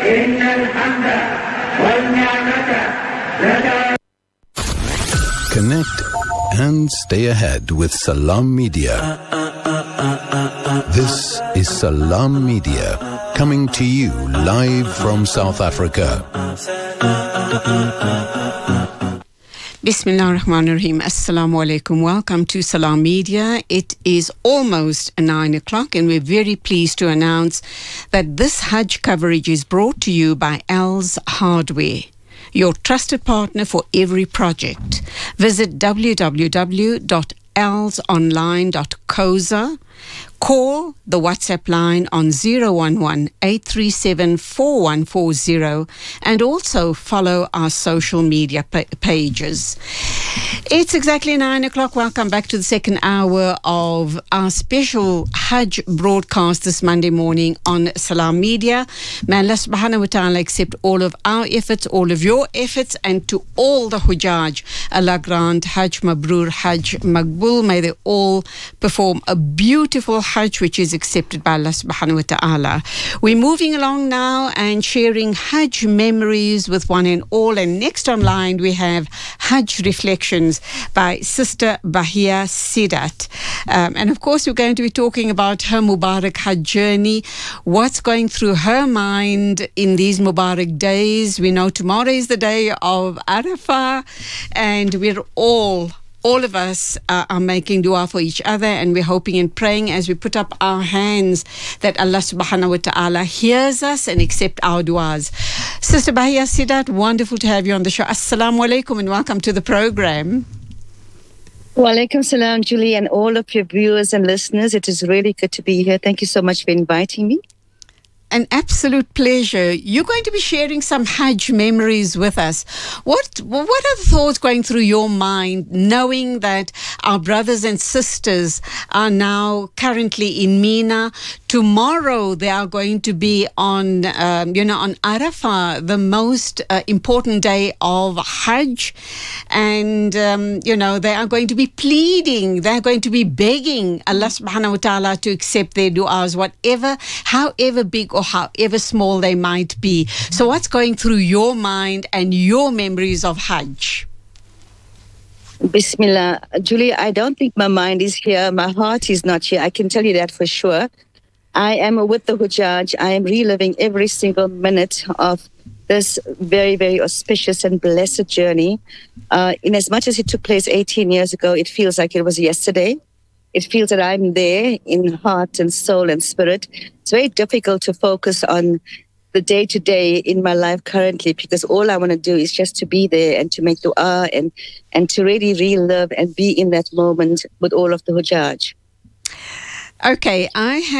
إن الحمد والنعمة لك. Connect and stay ahead with Salam Media. This is Salam Media, coming to you live from South Africa. Bismillah ar-Rahman ar-Rahim. Assalamu alaikum. Welcome to Salam Media. It is almost 9 o'clock and we're very pleased to announce that this Hajj coverage is brought to you by Al's Hardware, your trusted partner for every project. Visit www.alsonline.coza. Call the WhatsApp line on 011-837-4140 and also follow our social media pages. It's exactly 9 o'clock. Welcome back to the second hour of our special Hajj broadcast this Monday morning on Salam Media. May Allah subhanahu wa ta'ala accept all of our efforts, all of your efforts, and to all the Hujjaj, Allah grant Hajj Mabrur, Hajj Maqbul. May they all perform a beautiful Hajj which is accepted by Allah subhanahu wa ta'ala. We're moving along now and sharing Hajj memories with one and all. And next online we have Hajj Reflections by Sister Bahia Sidat. And of course we're going to be talking about her Mubarak Hajj journey, what's going through her mind in these Mubarak days. We know tomorrow is the day of Arafah and we're all of us are making dua for each other, and we're hoping and praying as we put up our hands that Allah subhanahu wa ta'ala hears us and accept our duas. Sister Bahia Sidat, wonderful to have you on the show. Assalamu alaikum and welcome to the program. Wa alaikum salam, Julie, and all of your viewers and listeners. It is really good to be here. Thank you so much for inviting me. An absolute pleasure. You're going to be sharing some Hajj memories with us. What are the thoughts going through your mind, knowing that our brothers and sisters are now currently in Mina? Tomorrow they are going to be on Arafah, the most important day of Hajj, and they are going to be pleading, they are going to be begging Allah Subhanahu wa Taala to accept their du'as, however big or however small they might be. So what's going through your mind and your memories of Hajj? Bismillah. Julie, I don't think my mind is here. My heart is not here. I can tell you that for sure. I am with the Hujjaj. I am reliving every single minute of this very, very auspicious and blessed journey. In as much as it took place 18 years ago, it feels like it was yesterday. It feels that I'm there in heart and soul and spirit. It's very difficult to focus on the day-to-day in my life currently because all I want to do is just to be there and to make dua and to really relive and be in that moment with all of the Hujjaj. Okay, I have